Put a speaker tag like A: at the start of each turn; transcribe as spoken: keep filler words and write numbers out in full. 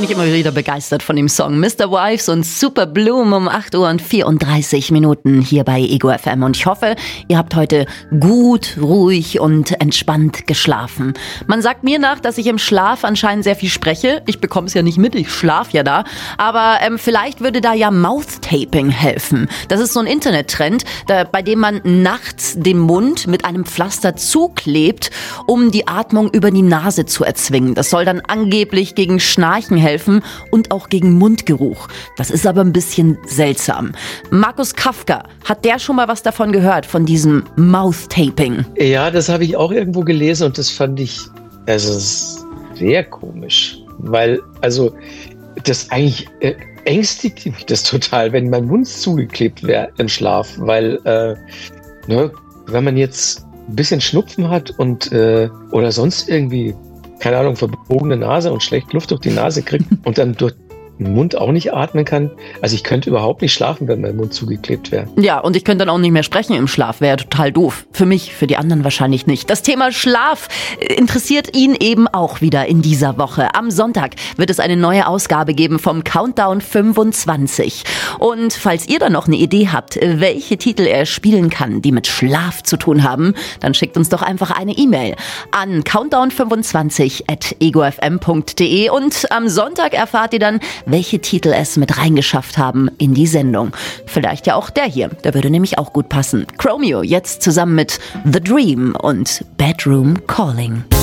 A: bin ich immer wieder begeistert von dem Song. Mister Wives und Super Bloom um acht Uhr und vierunddreißig Minuten hier bei Ego F M. Und ich hoffe, ihr habt heute gut, ruhig und entspannt geschlafen. Man sagt mir nach, dass ich im Schlaf anscheinend sehr viel spreche. Ich bekomme es ja nicht mit, ich schlafe ja da. Aber ähm, vielleicht würde da ja Mouth-Taping helfen. Das ist so ein Internettrend, da, bei dem man nachts den Mund mit einem Pflaster zuklebt, um die Atmung über die Nase zu erzwingen. Das soll dann angeblich gegen Schnarchen helfen und auch gegen Mundgeruch. Das ist aber ein bisschen seltsam. Markus Kafka, hat der schon mal was davon gehört, von diesem Mouth-Taping?
B: Ja, das habe ich auch irgendwo gelesen und das fand ich, also sehr komisch, weil, also, das eigentlich äh, ängstigt mich das total, wenn mein Mund zugeklebt wäre im Schlaf, weil, äh, ne, wenn man jetzt ein bisschen Schnupfen hat und, äh, oder sonst irgendwie, keine Ahnung, verbogene Nase und schlecht Luft durch die Nase kriegt und dann durch den Mund auch nicht atmen kann. Also ich könnte überhaupt nicht schlafen, wenn mein Mund zugeklebt wäre.
A: Ja, und ich könnte dann auch nicht mehr sprechen im Schlaf. Wäre ja total doof. Für mich, für die anderen wahrscheinlich nicht. Das Thema Schlaf interessiert ihn eben auch wieder in dieser Woche. Am Sonntag wird es eine neue Ausgabe geben vom Countdown fünfundzwanzig. Und falls ihr dann noch eine Idee habt, welche Titel er spielen kann, die mit Schlaf zu tun haben, dann schickt uns doch einfach eine E-Mail an countdown fünfundzwanzig at ego f m punkt d e und am Sonntag erfahrt ihr dann, welche Titel es mit reingeschafft haben in die Sendung. Vielleicht ja auch der hier, der würde nämlich auch gut passen. Chromeo jetzt zusammen mit The Dream und Bedroom Calling.